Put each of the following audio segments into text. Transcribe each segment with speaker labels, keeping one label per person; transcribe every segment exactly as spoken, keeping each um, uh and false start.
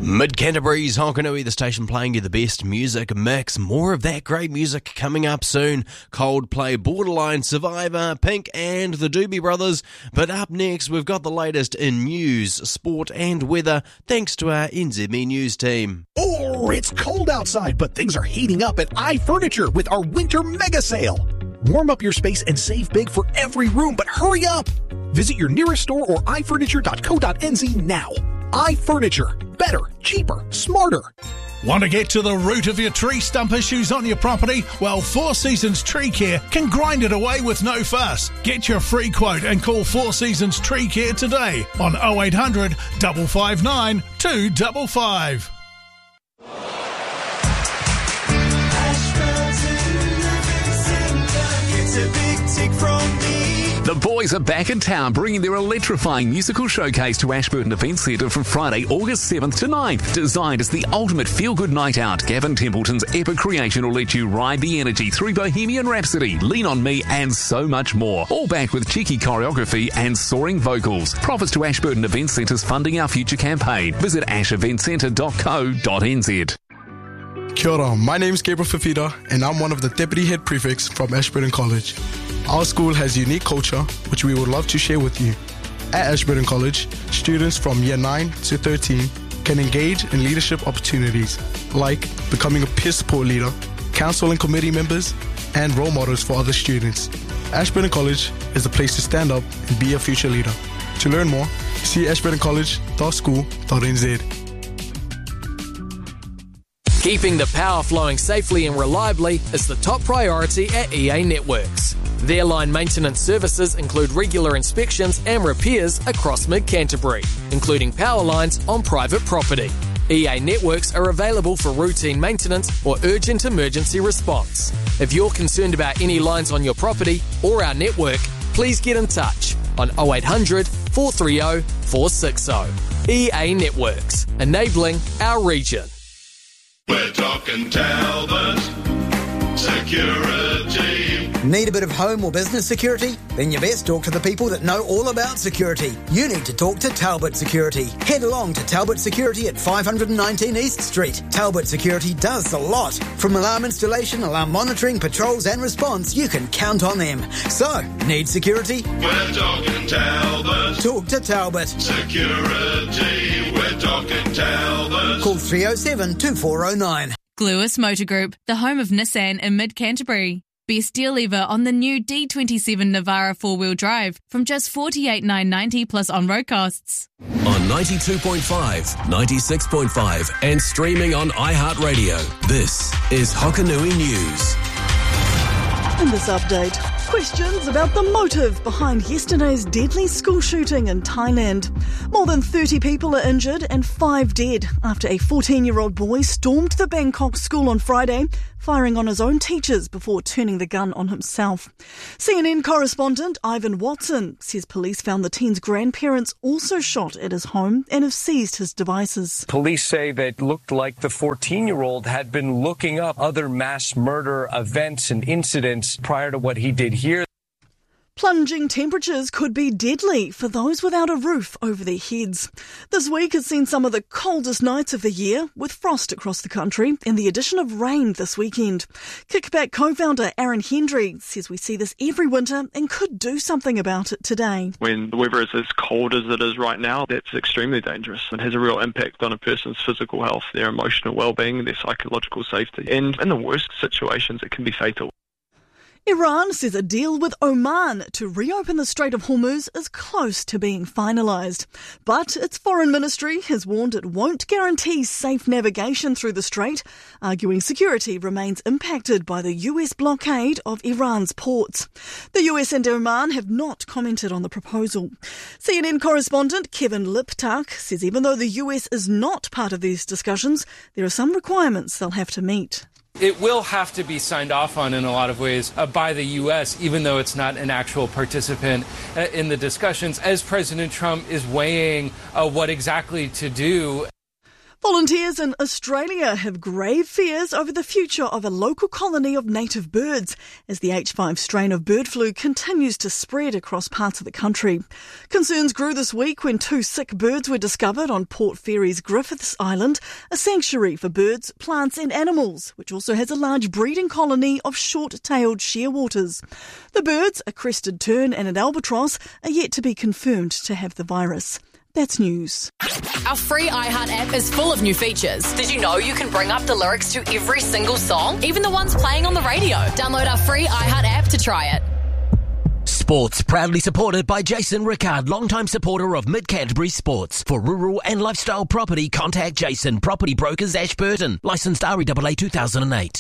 Speaker 1: Mid-Canterbury's Hokanui, the station playing you the best music mix. More of that great music coming up soon. Coldplay, Borderline, Survivor, Pink and the Doobie Brothers. But up next, we've got the latest in news, sport and weather, thanks to our N Z M E News team.
Speaker 2: Oh, it's cold outside, but things are heating up at iFurniture with our winter mega sale. Warm up your space and save big for every room, but hurry up! Visit your nearest store or i furniture dot co dot n z now. iFurniture. Better, cheaper, smarter.
Speaker 3: Want to get to the root of your tree stump issues on your property? Well, Four Seasons Tree Care can grind it away with no fuss. Get your free quote and call Four Seasons Tree Care today on oh eight hundred, five five nine, two five five.
Speaker 4: The boys are back in town bringing their electrifying musical showcase to Ashburton Event Centre from Friday, August seventh to ninth. Designed as the ultimate feel-good night out, Gavin Templeton's epic creation will let you ride the energy through Bohemian Rhapsody, Lean On Me and so much more. All backed with cheeky choreography and soaring vocals. Profits to Ashburton Event Centre's Funding Our Future campaign. Visit ash event centre dot co dot n z.
Speaker 5: Kia ora, my name is Gabriel Fafita and I'm one of the Deputy Head Prefects from Ashburton College. Our school has a unique culture which we would love to share with you. At Ashburton College, students from year nine to thirteen can engage in leadership opportunities like becoming a peer support leader, council and committee members, and role models for other students. Ashburton College is the place to stand up and be a future leader. To learn more, see ashburton college dot school dot n z.
Speaker 6: Keeping the power flowing safely and reliably is the top priority at E A Networks. Their line maintenance services include regular inspections and repairs across mid-Canterbury, including power lines on private property. E A Networks are available for routine maintenance or urgent emergency response. If you're concerned about any lines on your property or our network, please get in touch on oh eight hundred, four three oh, four six oh. E A Networks, enabling our region.
Speaker 7: We're talking Talbot Security.
Speaker 8: Need a bit of home or business security? Then you best talk to the people that know all about security. You need to talk to Talbot Security. Head along to Talbot Security at five nineteen East Street. Talbot Security does a lot. From alarm installation, alarm monitoring, patrols and response, you can count on them. So, need security?
Speaker 7: We're talking Talbot.
Speaker 8: Talk to Talbot.
Speaker 7: Security. We're talking Talbot.
Speaker 8: Call three oh seven, two four oh nine.
Speaker 9: Gluis Motor Group, the home of Nissan in mid-Canterbury. Best deal ever on the new D twenty-seven Navara four-wheel drive from just forty-eight thousand nine hundred ninety plus on-road costs.
Speaker 10: On ninety-two point five, ninety-six point five and streaming on iHeartRadio, this is Hokanui News.
Speaker 11: In this update, questions about the motive behind yesterday's deadly school shooting in Thailand. More than thirty people are injured and five dead after a fourteen-year-old boy stormed the Bangkok school on Friday, firing on his own teachers before turning the gun on himself. C N N correspondent Ivan Watson says police found the teen's grandparents also shot at his home and have seized his devices.
Speaker 12: Police say that it looked like the fourteen-year-old had been looking up other mass murder events and incidents prior to what he did here.
Speaker 11: Plunging temperatures could be deadly for those without a roof over their heads. This week has seen some of the coldest nights of the year, with frost across the country and the addition of rain this weekend. Kickback co-founder Aaron Hendry says we see this every winter and could do something about it today.
Speaker 13: When the weather is as cold as it is right now, that's extremely dangerous and has a real impact on a person's physical health, their emotional well-being, their psychological safety, and in the worst situations it can be fatal.
Speaker 11: Iran says a deal with Oman to reopen the Strait of Hormuz is close to being finalised. But its foreign ministry has warned it won't guarantee safe navigation through the strait, arguing security remains impacted by the U S blockade of Iran's ports. The U S and Oman have not commented on the proposal. C N N correspondent Kevin Liptak says even though the U S is not part of these discussions, there are some requirements they'll have to meet.
Speaker 14: It will have to be signed off on in a lot of ways uh, by the U S, even though it's not an actual participant uh, in the discussions, as President Trump is weighing uh, what exactly to do.
Speaker 11: Volunteers in Australia have grave fears over the future of a local colony of native birds as the H five strain of bird flu continues to spread across parts of the country. Concerns grew this week when two sick birds were discovered on Port Fairy's Griffiths Island, a sanctuary for birds, plants and animals, which also has a large breeding colony of short-tailed shearwaters. The birds, a crested tern and an albatross, are yet to be confirmed to have the virus. That's news.
Speaker 15: Our free iHeart app is full of new features. Did you know you can bring up the lyrics to every single song, even the ones playing on the radio? Download our free iHeart app to try it.
Speaker 16: Sports proudly supported by Jason Rickard, longtime supporter of Mid-Canterbury Sports. For rural and lifestyle property, contact Jason, Property Brokers, Ashburton. Licensed R E A A two thousand eight.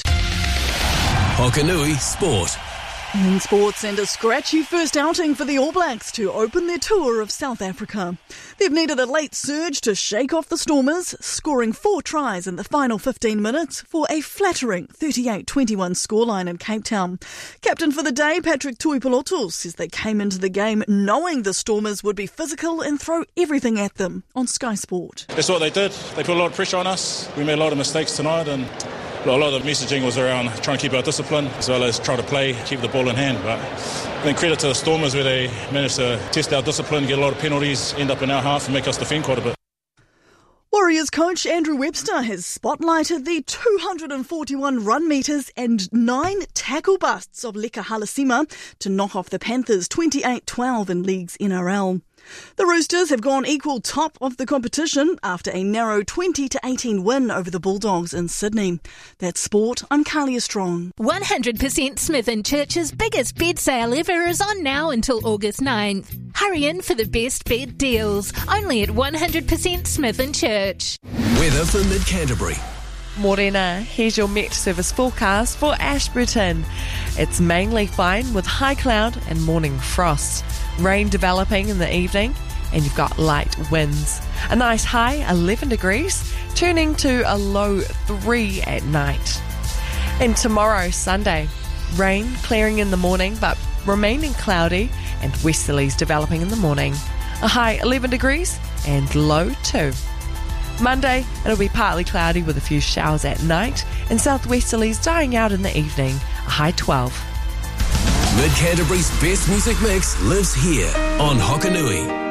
Speaker 10: Hokanui Sport.
Speaker 11: In sports, and a scratchy first outing for the All Blacks to open their tour of South Africa. They've needed a late surge to shake off the Stormers, scoring four tries in the final fifteen minutes for a flattering thirty-eight twenty-one scoreline in Cape Town. Captain for the day, Patrick Tuipulotu, says they came into the game knowing the Stormers would be physical and throw everything at them on Sky Sport.
Speaker 17: That's what they did. They put a lot of pressure on us. We made a lot of mistakes tonight, and a lot of the messaging was around trying to keep our discipline as well as try to play, keep the ball in hand. But then credit to the Stormers where they managed to test our discipline, get a lot of penalties, end up in our half and make us defend quite a bit.
Speaker 11: Warriors coach Andrew Webster has spotlighted the two hundred forty-one run metres and nine tackle busts of Leka Halasima to knock off the Panthers twenty-eight twelve in League's N R L. The Roosters have gone equal top of the competition after a narrow twenty to eighteen win over the Bulldogs in Sydney. That's sport. I'm Carlia Strong.
Speaker 18: one hundred percent Smith and Church's biggest bed sale ever is on now until August ninth. Hurry in for the best bed deals, only at one hundred percent Smith and Church.
Speaker 10: Weather for Mid-Canterbury.
Speaker 19: Morena, here's your Met Service forecast for Ashburton. It's mainly fine with high cloud and morning frost. Rain developing in the evening and you've got light winds. A nice high, eleven degrees, turning to a low three at night. And tomorrow, Sunday, rain clearing in the morning but remaining cloudy and westerlies developing in the morning. A high eleven degrees and low two. Monday, it'll be partly cloudy with a few showers at night and southwesterlies dying out in the evening, a high twelve.
Speaker 10: Mid-Canterbury's best music mix lives here on Hokanui.